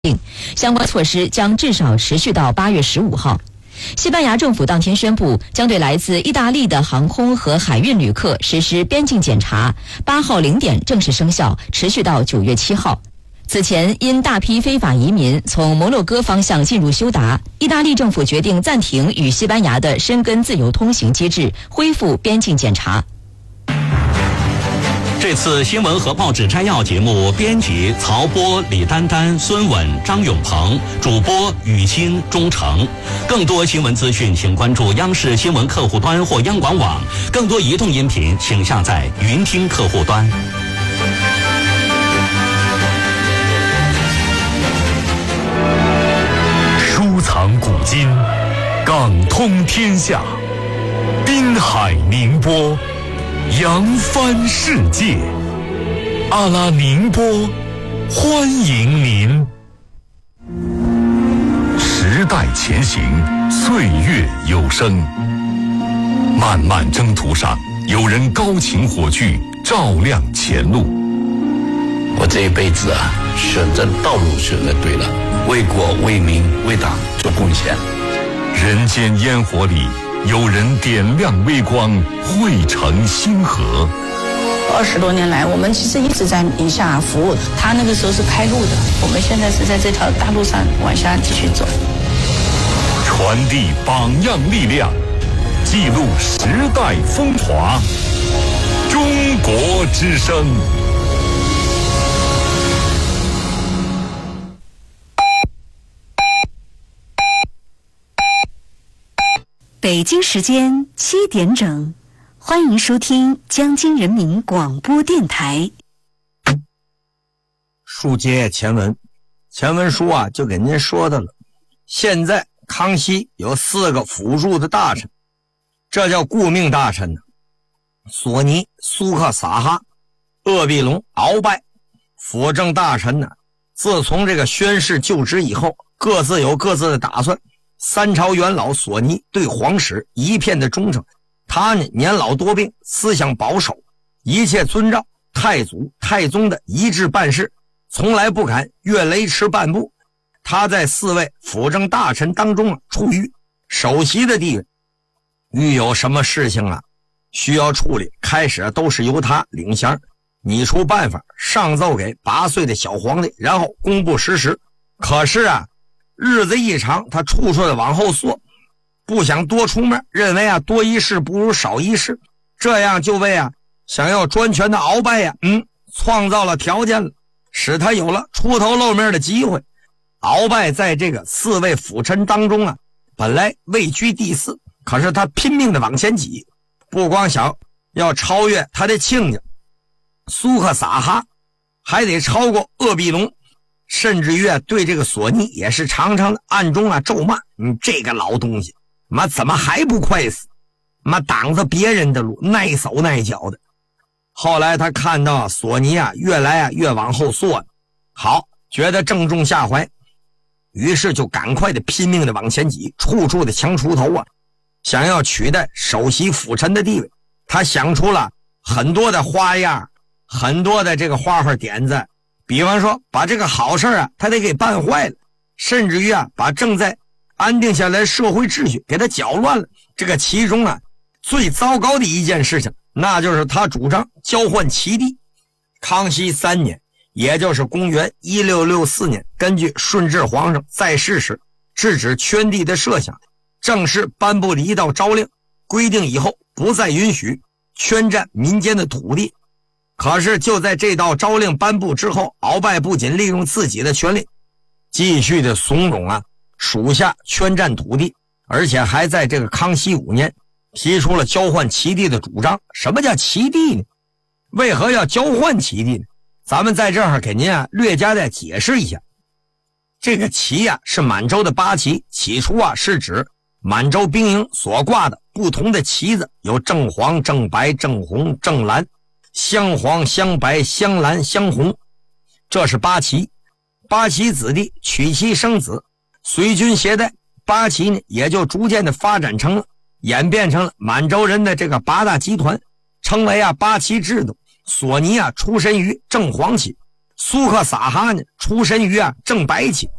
相关措施将至少持续到8月15号。西班牙政府当天宣布，将对来自意大利的航空和海运旅客实施边境检查，8号0点正式生效，持续到9月7号。此前，因大批非法移民从摩洛哥方向进入休达，意大利政府决定暂停与西班牙的申根自由通行机制，恢复边境检查。 这次新闻和报纸摘要节目编辑曹波、李丹丹、孙稳、张永鹏，主播雨欣、钟诚。更多新闻资讯，请关注央视新闻客户端或央广网。更多移动音频，请下载云听客户端。 收藏古今，港通天下，滨海宁波，扬帆世界。阿拉宁波，欢迎您。时代前行，岁月有声。漫漫征途上，有人高擎火炬，照亮前路。 我这一辈子啊，选择道路选择对了，为国为民为党做贡献。 人间烟火里，有人点亮微光，汇成星河。 20多年来，我们其实一直在宁夏服务。他那个时候是开路的，我们现在是在这条大路上往下继续走。 传递榜样力量，记录时代风华。中国之声。 北京时间7点整，欢迎收听江津人民广播电台。 书接前文，前文书啊就给您说的了。现在康熙有4个辅助的大臣，这叫顾命大臣呢。索尼、苏克萨哈、鄂必隆、鳌拜，辅政大臣呢，自从这个宣誓就职以后，各自有各自的打算。三朝元老索尼对皇室一片的忠诚，他呢年老多病，思想保守，一切遵照太祖太宗的一致办事，从来不敢越雷池半步。他在4位辅政大臣当中处于首席的地位，遇有什么事情需要处理，开始都是由他领衔，拟出办法，上奏给8岁的小皇帝，然后公布实施。可是日子一长，他处处的往后缩，不想多出门，认为多一事不如少一事，这样就为想要专权的鳌拜创造了条件了，使他有了出头露面的机会。鳌拜在这个4位辅臣当中本来位居第4，可是他拼命的往前挤，不光想要超越他的亲家苏克萨哈，还得超过鄂必隆，甚至于对这个索尼也是常常的暗中咒骂，你这个老东西怎么还不快死，挡着别人的路，耐手耐脚的。后来他看到索尼越来越往后缩，好，觉得正中下怀，于是就赶快的拼命的往前挤，处处的抢出头想要取代首席辅臣的地位。他想出了很多的花样，很多的这个花花点子，比方说把这个好事他得给办坏了，甚至于把正在安定下来的社会秩序给他搅乱了。这个其中最糟糕的一件事情，那就是他主张交换齐地。康熙3年，也就是公元1664年，根据顺治皇上在世时制止圈地的设想，正式颁布了一道诏令，规定以后不再允许圈占民间的土地。可是就在这道诏令颁布之后，鳌拜不仅利用自己的权力继续的怂恿属下圈占土地，而且还在这个康熙5年提出了交换齐地的主张。什么叫齐地呢？为何要交换齐地呢？咱们在这儿给您略加的解释一下。这个旗是满洲的八旗，起初是指满洲兵营所挂的不同的旗子，有正黄、正白、正红、正蓝、镶黄、镶白、镶蓝、镶红，这是八旗。八旗子弟娶妻生子，随军携带，八旗呢也就逐渐的发展成了，演变成了满洲人的这个8大集团，称为八旗制度。索尼出身于正黄旗， 苏克撒哈呢，出身于正白旗。